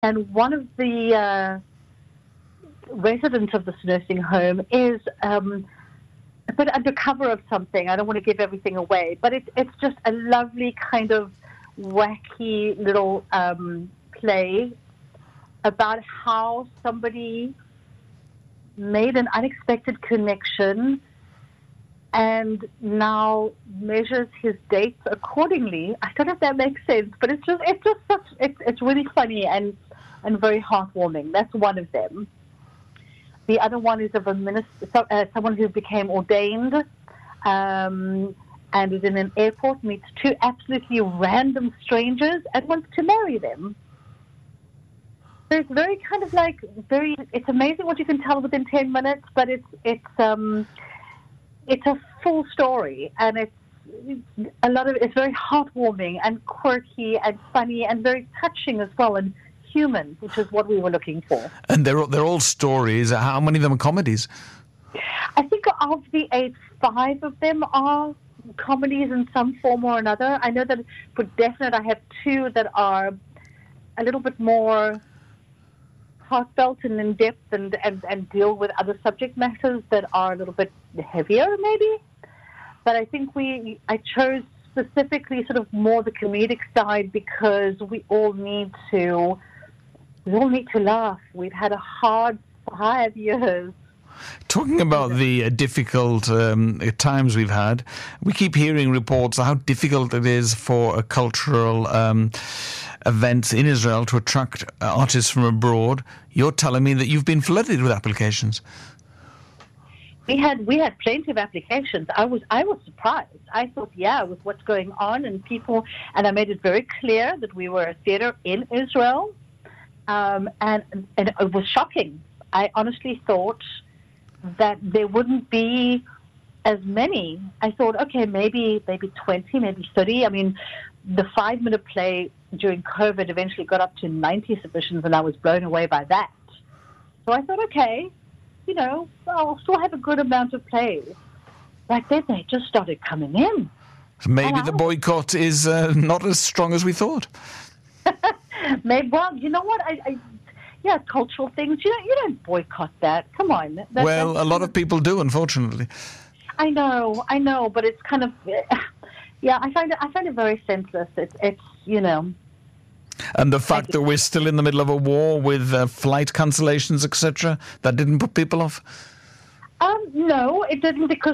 And one of the residents of this nursing home is a bit undercover of something. I don't want to give everything away, but it's just a lovely kind of wacky little play about how somebody made an unexpected connection and now measures his dates accordingly. I don't know if that makes sense, but it's really funny and very heartwarming. That's one of them. The other one is of a minister, someone who became ordained and is in an airport, meets two absolutely random strangers and wants to marry them. So it's very kind of like it's amazing what you can tell within 10 minutes, but it's a full story, and it's very heartwarming and quirky and funny and very touching as well, and human, which is what we were looking for. And they're all stories. How many of them are comedies? I think of the 8, 5 of them are comedies in some form or another. I know that for definite I have 2 that are a little bit more heartfelt and in-depth and deal with other subject matters that are a little bit heavier maybe. But I think I chose specifically sort of more the comedic side because we all need to laugh. We've had a hard 5 years. Talking about the difficult times we've had, we keep hearing reports of how difficult it is for a cultural events in Israel to attract artists from abroad. You're telling me that you've been flooded with applications. We had plenty of applications. I was surprised. I thought, with what's going on and people, and I made it very clear that we were a theater in Israel, and it was shocking. I honestly thought that there wouldn't be as many. I thought, okay, maybe 20, maybe 30. I mean, the 5-minute play during COVID eventually got up to 90 submissions, and I was blown away by that. So I thought, okay, I'll still have a good amount of plays. But then they just started coming in. Maybe the boycott is not as strong as we thought. Maybe, well, you know what? Cultural things. You don't boycott that. Come on. A lot of people do, unfortunately. I know, but it's kind of, I find it very senseless. It's. And the fact that we're still in the middle of a war with flight cancellations, etc., that didn't put people off? No, it didn't, because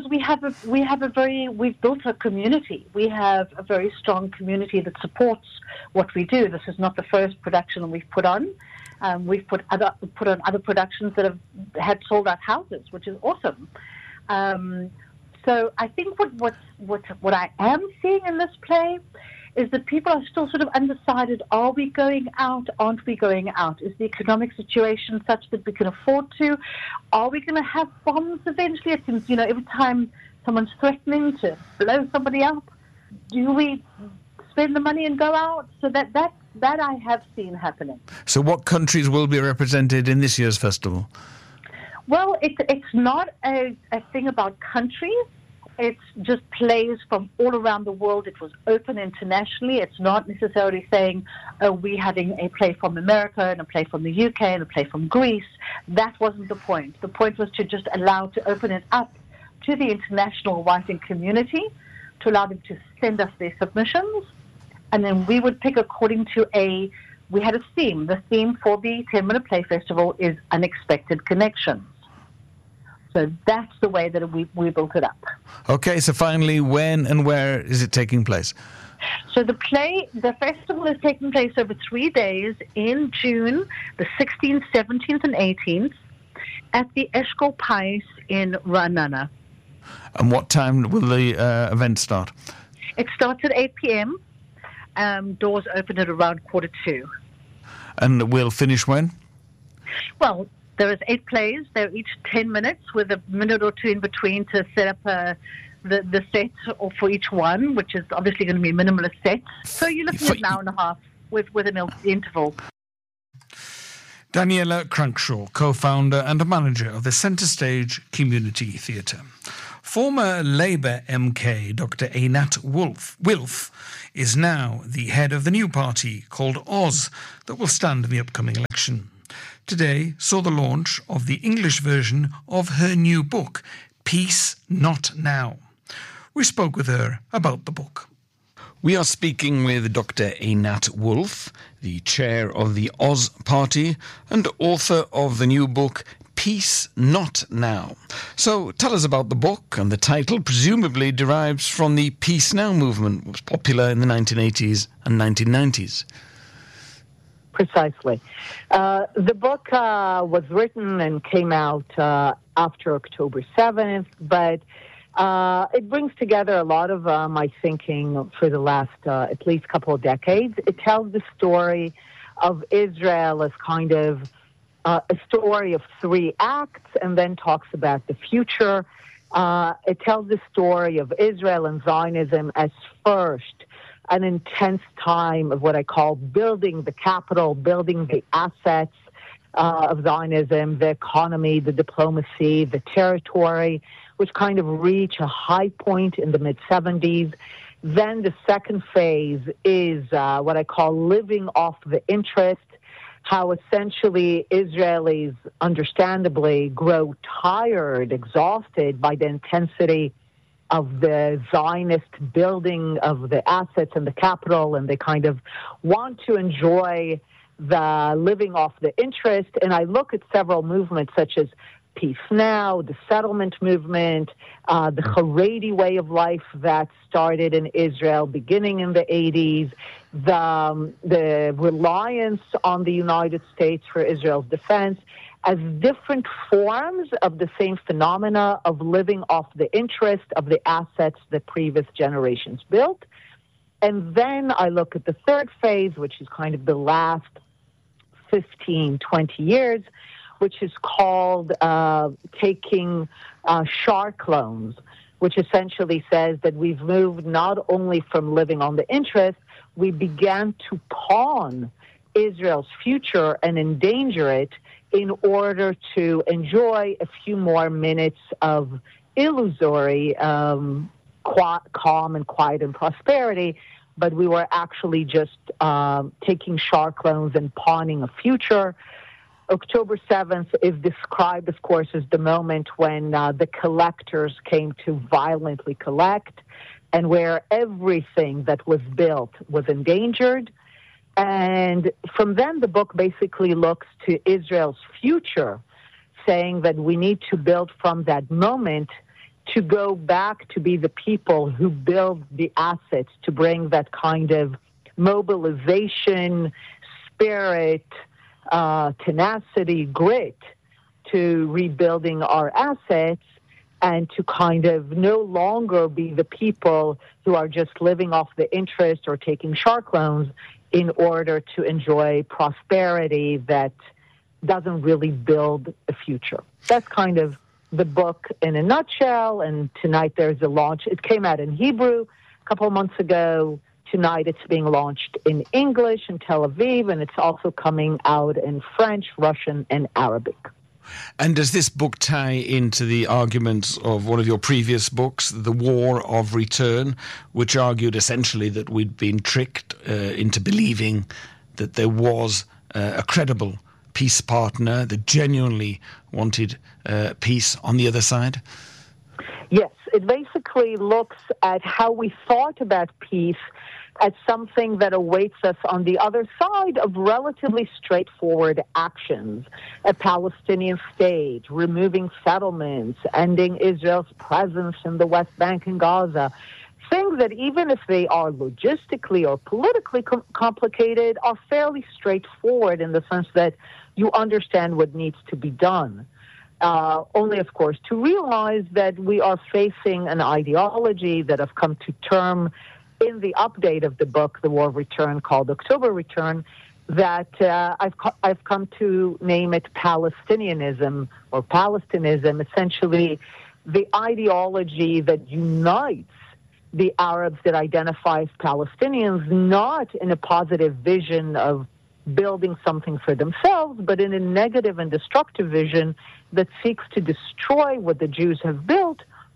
we've built a community. We have a very strong community that supports what we do. This is not the first production that we've put on. We've put on other productions that have had sold out houses, which is awesome. So I think what I am seeing in this play is that people are still sort of undecided. Are we going out? Aren't we going out? Is the economic situation such that we can afford to? Are we going to have bombs eventually? It seems, every time someone's threatening to blow somebody up, do we spend the money and go out? So that I have seen happening. So what countries will be represented in this year's festival? Well, it's not a thing about countries. It's just plays from all around the world. It was open internationally. It's not necessarily saying, we're having a play from America and a play from the UK and a play from Greece. That wasn't the point. The point was to just open it up to the international writing community, to allow them to send us their submissions. And then we would pick according to we had a theme. The theme for the 10-Minute Play Festival is Unexpected Connections. So that's the way that we built it up. Okay, so finally, when and where is it taking place? So the festival is taking place over 3 days in June, the 16th, 17th, and 18th, at the Eshkol Pais in Ra'anana. And what time will the event start? It starts at 8 p.m. Doors open at around 1:45. And we'll finish when? Well, there is 8 plays. They're each 10 minutes with a minute or two in between to set up the set for each one, which is obviously going to be a minimalist set. So you're looking at an hour and a half with an interval. Daniela Crankshaw, co-founder and manager of the Centre Stage Community Theatre. Former Labour MK Dr. Einat Wilf is now the head of the new party called Oz that will stand in the upcoming election. Today saw the launch of the English version of her new book, Peace Not Now. We spoke with her about the book. We are speaking with Dr. Einat Wilf, the chair of the Oz Party and author of the new book, Peace Not Now. So tell us about the book, and the title presumably derives from the Peace Now movement, which was popular in the 1980s and 1990s. Precisely. The book was written and came out after October 7th, but it brings together a lot of my thinking for the last at least couple of decades. It tells the story of Israel as kind of a story of three acts, and then talks about the future. It tells the story of Israel and Zionism as first an intense time of what I call building the capital, building the assets of Zionism, the economy, the diplomacy, the territory, which kind of reach a high point in the mid-70s. Then the second phase is what I call living off the interest, how essentially Israelis understandably grow tired, exhausted by the intensity of the Zionist building of the assets and the capital, and they kind of want to enjoy the living off the interest. And I look at several movements such as Peace Now, the settlement movement, the Haredi way of life that started in Israel beginning in the 80s, the reliance on the United States for Israel's defense, as different forms of the same phenomena of living off the interest of the assets that previous generations built. And then I look at the third phase, which is kind of the last 15, 20 years, which is called taking shark loans, which essentially says that we've moved not only from living on the interest, we began to pawn Israel's future and endanger it in order to enjoy a few more minutes of illusory calm and quiet and prosperity, but we were actually just taking shark loans and pawning a future. October 7th is described, of course, as the moment when the collectors came to violently collect, and where everything that was built was endangered. And from then, the book basically looks to Israel's future, saying that we need to build from that moment to go back to be the people who build the assets, to bring that kind of mobilization, spirit, tenacity, grit to rebuilding our assets, and to kind of no longer be the people who are just living off the interest or taking shark loans in order to enjoy prosperity that doesn't really build a future. That's kind of the book in a nutshell, and tonight there's a launch. It came out in Hebrew a couple of months ago. Tonight it's being launched in English in Tel Aviv, and it's also coming out in French, Russian, and Arabic. And does this book tie into the arguments of one of your previous books, The War of Return, which argued essentially that we'd been tricked into believing that there was a credible peace partner that genuinely wanted peace on the other side? Yes, it basically looks at how we thought about peace as something that awaits us on the other side of relatively straightforward actions. A Palestinian state, removing settlements, ending Israel's presence in the West Bank and Gaza. Things that, even if they are logistically or politically complicated, are fairly straightforward in the sense that you understand what needs to be done. Only, of course, to realize that we are facing an ideology that I've come to term in the update of the book, The War of Return, called October Return, that I've come to name it Palestinianism or Palestinism, essentially the ideology that unites the Arabs that identify as Palestinians, not in a positive vision of building something for themselves, but in a negative and destructive vision that seeks to destroy what the Jews have built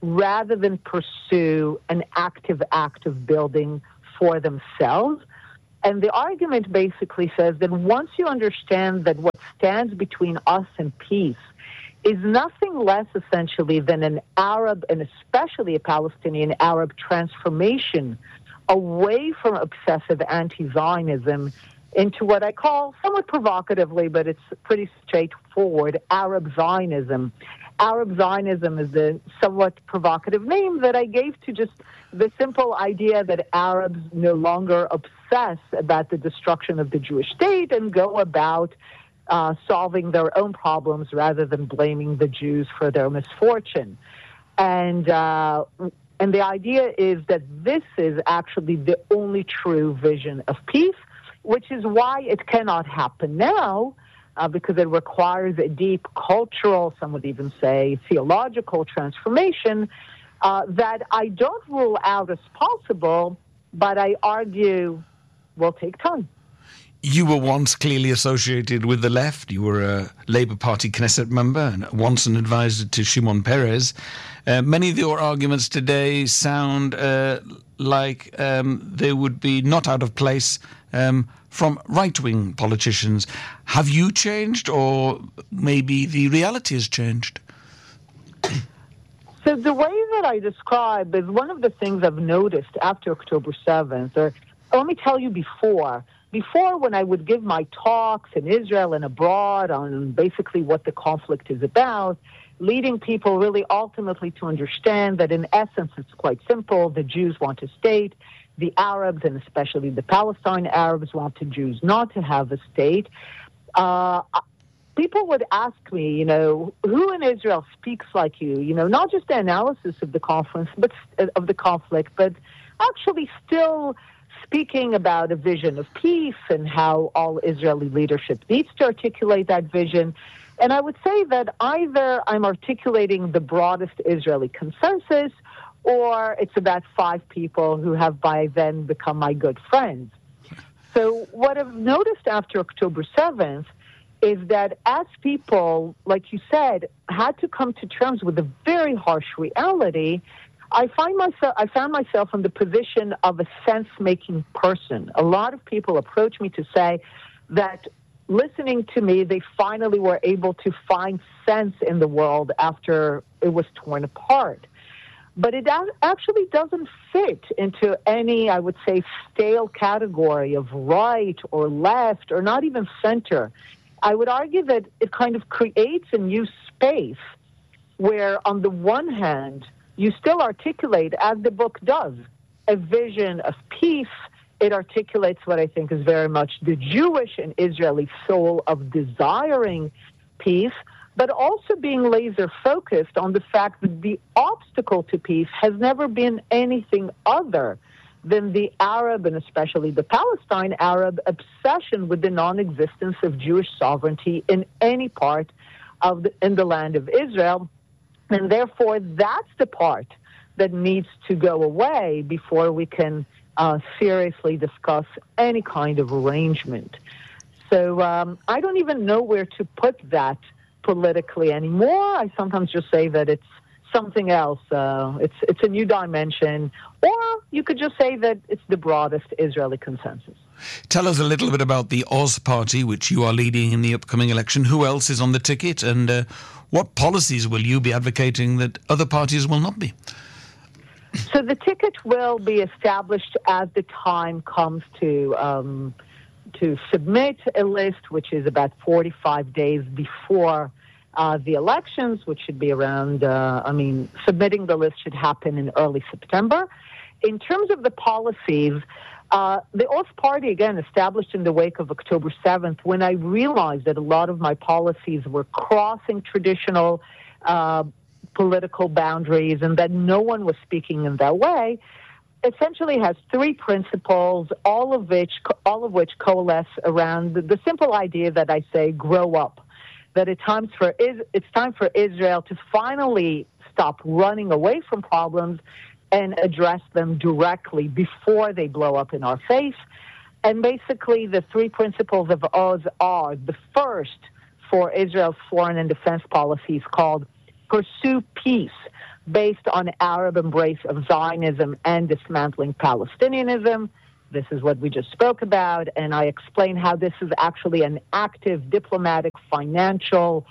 rather than pursue an active act of building for themselves. And the argument basically says that once you understand that what stands between us and peace is nothing less essentially than an Arab, and especially a Palestinian Arab, transformation away from obsessive anti-Zionism into what I call, somewhat provocatively, but it's pretty straightforward, Arab Zionism. Arab Zionism is a somewhat provocative name that I gave to just the simple idea that Arabs no longer obsess about the destruction of the Jewish state and go about solving their own problems rather than blaming the Jews for their misfortune. And the idea is that this is actually the only true vision of peace, which is why it cannot happen now, because it requires a deep cultural, some would even say theological transformation that I don't rule out as possible, but I argue will take time. You were once clearly associated with the left. You were a Labour Party Knesset member and once an advisor to Shimon Peres. Many of your arguments today sound like they would be not out of place from right-wing politicians. Have you changed, or maybe the reality has changed? So the way that I describe is one of the things I've noticed after October 7th, or let me tell you before, when I would give my talks in Israel and abroad on basically what the conflict is about, leading people really ultimately to understand that in essence it's quite simple. The Jews want a state. The Arabs, and especially the Palestine Arabs, want the Jews not to have a state. People would ask me, who in Israel speaks like you? Not just the analysis of the conflict, but actually still speaking about a vision of peace and how all Israeli leadership needs to articulate that vision. And I would say that either I'm articulating the broadest Israeli consensus, or it's about 5 people who have by then become my good friends. So what I've noticed after October 7th is that as people, like you said, had to come to terms with a very harsh reality, I found myself in the position of a sense-making person. A lot of people approach me to say that listening to me, they finally were able to find sense in the world after it was torn apart. But it actually doesn't fit into any, I would say, stale category of right or left or not even center. I would argue that it kind of creates a new space where, on the one hand, you still articulate, as the book does, a vision of peace. It articulates what I think is very much the Jewish and Israeli soul of desiring peace, but also being laser-focused on the fact that the obstacle to peace has never been anything other than the Arab, and especially the Palestine Arab, obsession with the non-existence of Jewish sovereignty in any part in the land of Israel. And therefore, that's the part that needs to go away before we can seriously discuss any kind of arrangement. So I don't even know where to put that politically anymore. I sometimes just say that it's something else. It's a new dimension. Or you could just say that it's the broadest Israeli consensus. Tell us a little bit about the Oz Party, which you are leading in the upcoming election. Who else is on the ticket, and what policies will you be advocating that other parties will not be? So the ticket will be established as the time comes to submit a list, which is about 45 days before the elections, which should be around, submitting the list should happen in early September. In terms of the policies, the Oz Party, again, established in the wake of October 7th, when I realized that a lot of my policies were crossing traditional political boundaries and that no one was speaking in that way, essentially has 3 principles, all of which coalesce around the simple idea that I say, grow up. That it's time for Israel to finally stop running away from problems and address them directly before they blow up in our face. And basically, the 3 principles of Oz are: the first for Israel's foreign and defense policy is called pursue peace. based on Arab embrace of Zionism and dismantling Palestinianism. This is what we just spoke about, and I explain how this is actually an active diplomatic, financial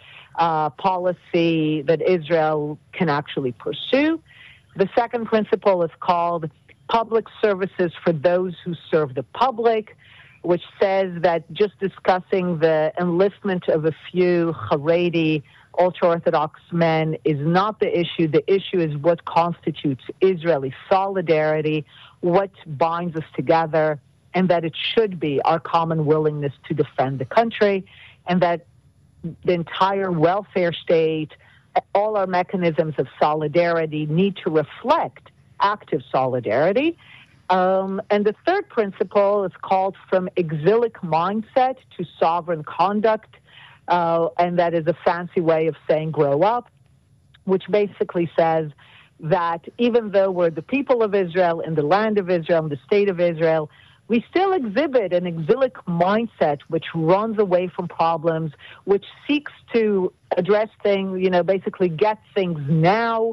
policy that Israel can actually pursue. The second principle is called public services for those who serve the public, which says that just discussing the enlistment of a few Haredi ultra-Orthodox men is not the issue. The issue is what constitutes Israeli solidarity, what binds us together, and that it should be our common willingness to defend the country, and that the entire welfare state, all our mechanisms of solidarity need to reflect active solidarity. And the third principle is called from exilic mindset to sovereign conduct, and that is a fancy way of saying grow up, which basically says that even though we're the people of Israel, in the land of Israel, in the state of Israel, we still exhibit an exilic mindset which runs away from problems, which seeks to address things, basically get things now,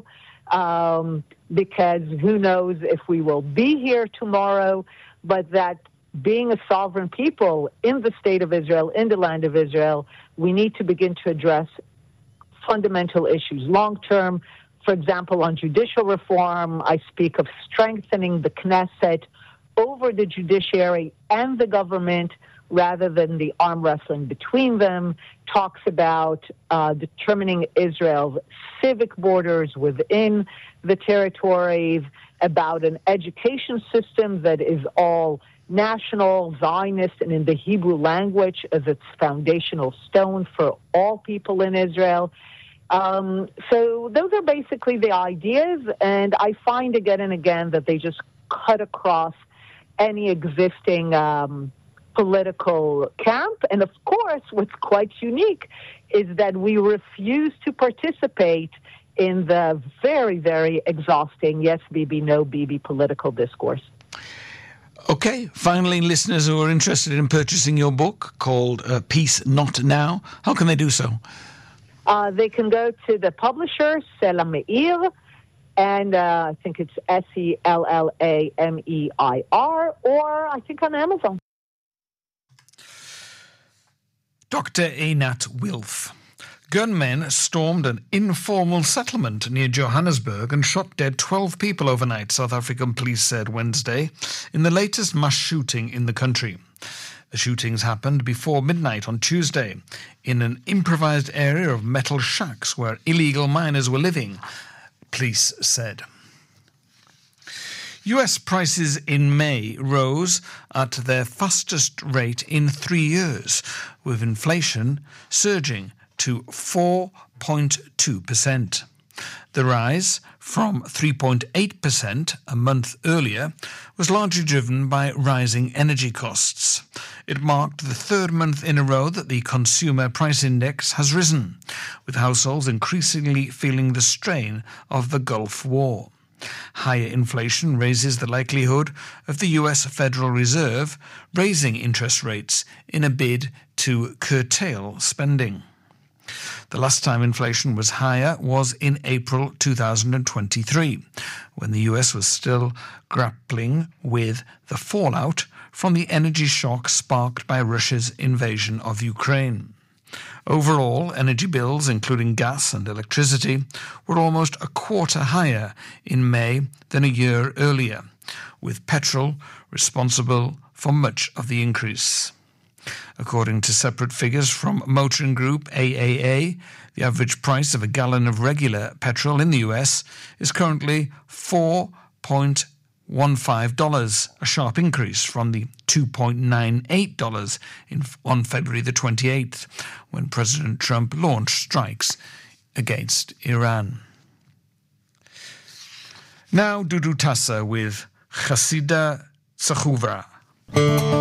because who knows if we will be here tomorrow, but that being a sovereign people in the state of Israel, in the land of Israel, we need to begin to address fundamental issues long-term. For example, on judicial reform, I speak of strengthening the Knesset over the judiciary and the government rather than the arm wrestling between them, talks about determining Israel's civic borders within the territories, about an education system that is all national, Zionist, and in the Hebrew language as its foundational stone for all people in Israel. So those are basically the ideas, and I find again and again that they just cut across any existing political camp. And of course, what's quite unique is that we refuse to participate in the very, very exhausting yes Bibi, no Bibi political discourse. Okay, finally, listeners who are interested in purchasing your book called Peace Not Now, how can they do so? They can go to the publisher, Sela Meir, and I think it's SELLAMEIR, or I think on Amazon. Dr. Einat Wilf. Gunmen stormed an informal settlement near Johannesburg and shot dead 12 people overnight, South African police said Wednesday, in the latest mass shooting in the country. The shootings happened before midnight on Tuesday in an improvised area of metal shacks where illegal miners were living, police said. US prices in May rose at their fastest rate in 3 years, with inflation surging to 4.2%. The rise from 3.8% a month earlier was largely driven by rising energy costs. It marked the third month in a row that the Consumer Price Index has risen, with households increasingly feeling the strain of the Gulf War. Higher inflation raises the likelihood of the US Federal Reserve raising interest rates in a bid to curtail spending. The last time inflation was higher was in April 2023, when the US was still grappling with the fallout from the energy shock sparked by Russia's invasion of Ukraine. Overall, energy bills, including gas and electricity, were almost a quarter higher in May than a year earlier, with petrol responsible for much of the increase. According to separate figures from motoring group AAA, the average price of a gallon of regular petrol in the US is currently $4.15, a sharp increase from the $2.98 on February the 28th, when President Trump launched strikes against Iran. Now Dudu Tassa with Chassida Tsachouvra.